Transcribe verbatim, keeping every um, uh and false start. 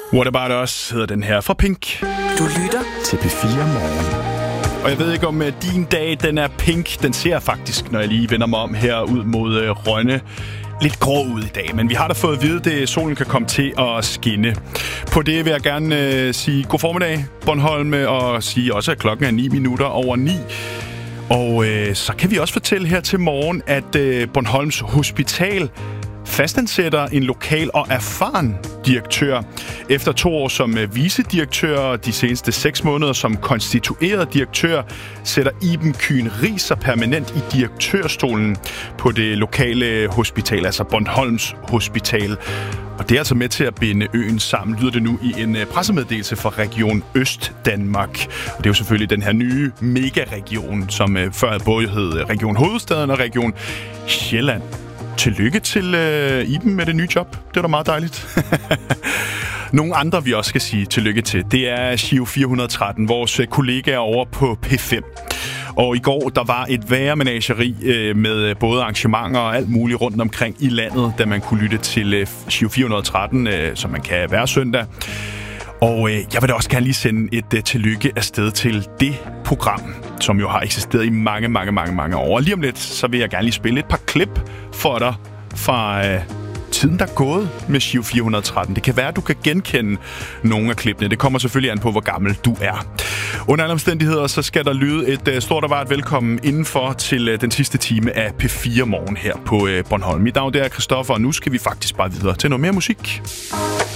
What About Us hedder den her fra Pink. Du lytter til P fire Morgen. Og jeg ved ikke om uh, din dag, den er pink. Den ser faktisk, når jeg lige vender mig om her ud mod uh, Rønne, lidt grå ud i dag. Men vi har da fået at vide, at solen kan komme til at skinne. På det vil jeg gerne uh, sige god formiddag, Bornholm, og sige også, at klokken er ni minutter over ni. Og øh, så kan vi også fortælle her til morgen, at øh, Bornholms Hospital fastansætter en lokal og erfaren direktør. Efter to år som øh, vicedirektør og de seneste seks måneder som konstitueret direktør, sætter Iben Kyhn Riis sig permanent i direktørstolen på det lokale hospital, altså Bornholms Hospital. Og det er altså med til at binde øen sammen, lyder det nu i en uh, pressemeddelelse fra Region Østdanmark. Og det er jo selvfølgelig den her nye megaregion, som uh, før både hed Region Hovedstaden og Region Sjælland. Tillykke til uh, Iben med det nye job. Det var da meget dejligt. Nogle andre, vi også skal sige tillykke til, det er Giro fire hundrede og tretten, vores kollegaer over på P fem. Og i går, der var et værre menageri øh, med både arrangementer og alt muligt rundt omkring i landet, da man kunne lytte til øh, Giro fire hundrede og tretten, øh, som man kan hver søndag. Og øh, jeg vil da også gerne lige sende et øh, tillykke afsted til det program, som jo har eksisteret i mange, mange, mange, mange år. Og lige om lidt, så vil jeg gerne lige spille et par klip for dig fra øh, tiden, der er gået med Giro fire hundrede og tretten. Det kan være, at du kan genkende nogle af klippene. Det kommer selvfølgelig an på, hvor gammel du er. Under alle omstændigheder, så skal der lyde et uh, stort og varmt velkommen indenfor til uh, den sidste time af P fire Morgen her på uh, Bornholm. Mit navn er Christoffer, og nu skal vi faktisk bare videre til noget mere musik.